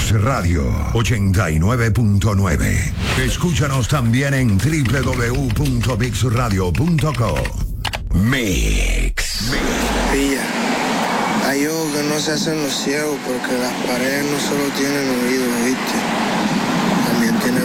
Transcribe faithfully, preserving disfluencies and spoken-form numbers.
Mix Radio ochenta y nueve punto nueve. Escúchanos también en doble u doble u doble u punto mix radio punto com. Mix. Pilla, hay ojos que no se hacen los ciegos porque las paredes no solo tienen oídos, ¿viste?